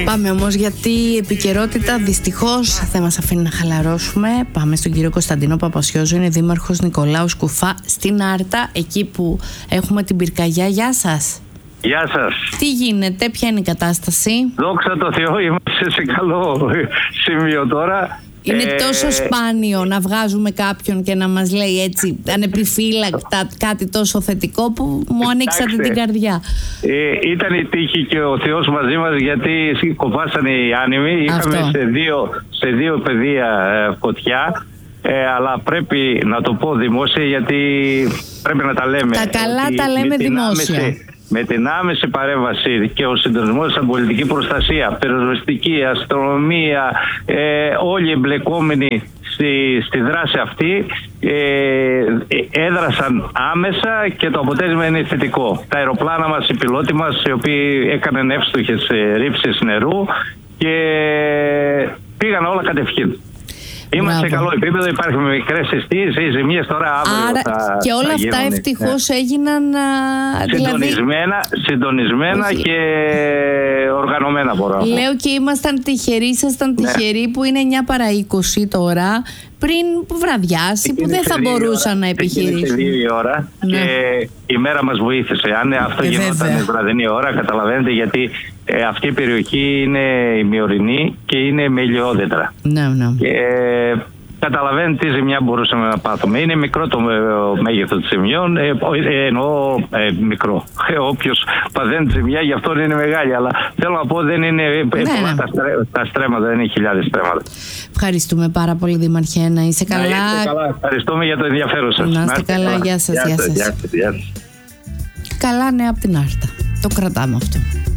Πάμε όμως, γιατί η επικαιρότητα δυστυχώς δεν μας αφήνει να χαλαρώσουμε. Πάμε στον κύριο Κωνσταντίνο Παπασιόζο, είναι δήμαρχος Νικολάου Σκουφά στην Άρτα, εκεί που έχουμε την πυρκαγιά. Γεια σας. Γεια σας. Τι γίνεται, ποια είναι η κατάσταση? Δόξα τω Θεώ, είμαστε σε καλό σημείο τώρα. Είναι τόσο σπάνιο να βγάζουμε κάποιον και να μας λέει έτσι ανεπιφύλακτα κάτι τόσο θετικό που μου ανοίξατε την καρδιά. Ήταν η τύχη και ο Θεός μαζί μας, γιατί κοπάσανε οι άνεμοι. Είχαμε σε δύο πεδία φωτιά. Αλλά πρέπει να το πω δημόσια, γιατί πρέπει να τα λέμε. Τα καλά τα λέμε δημόσια. Με την άμεση παρέμβαση και ο συντονισμός στην πολιτική προστασία, πυροσβεστική, αστυνομία, όλοι οι εμπλεκόμενοι στη δράση αυτή έδρασαν άμεσα και το αποτέλεσμα είναι θετικό. Τα αεροπλάνα μας, οι πιλότοι μας, οι οποίοι έκαναν εύστοχες ρήψεις νερού και πήγαν όλα κατευθείαν. Είμαστε σε καλό επίπεδο, υπάρχουν μικρές συστήσεις, οι ζημίες τώρα αύριο. Άρα και όλα αυτά ευτυχώς έγιναν συντονισμένα και οργανωμένα, μπορώ να πω. Λέω και ήσασταν τυχεροί που είναι 9 παρά 20 τώρα, πριν βραδιάσει, που δεν θα μπορούσαν να επιχειρήσουν. Σε 2 η ώρα και η μέρα μας βοήθησε. Αν αυτό γινόταν βραδινή ώρα, καταλαβαίνετε, γιατί αυτή η περιοχή είναι ημιορεινή και είναι με ηλιόδεντρα. Ναι. Και καταλαβαίνετε τι ζημιά μπορούσαμε να πάθουμε. Είναι μικρό το μέγεθος των ζημιών, εννοώ μικρό. Όποιος παθαίνει τη ζημιά, γι' αυτό είναι μεγάλη. Αλλά θέλω να πω, δεν είναι πολλά τα στρέμματα, δεν είναι χιλιάδες στρέμματα. Ευχαριστούμε πάρα πολύ, Δήμαρχε, να είσαι καλά. Ευχαριστούμε για το ενδιαφέρον σας. Να είστε καλά, γεια σας. Γεια σας. Καλά νέα από την Άρτα. Το κρατάμε αυτό.